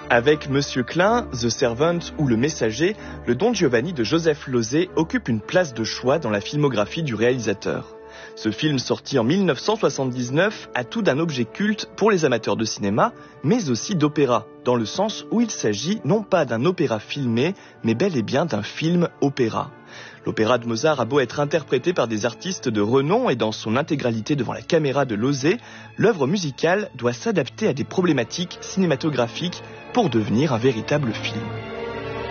Avec Monsieur Klein, The Servant ou Le Messager, le Don Giovanni de Joseph Losey occupe une place de choix dans la filmographie du réalisateur. Ce film sorti en 1979 a tout d'un objet culte pour les amateurs de cinéma, mais aussi d'opéra, dans le sens où il s'agit non pas d'un opéra filmé, mais bel et bien d'un film-opéra. L'opéra de Mozart a beau être interprété par des artistes de renom et dans son intégralité devant la caméra de Losey, l'œuvre musicale doit s'adapter à des problématiques cinématographiques pour devenir un véritable film.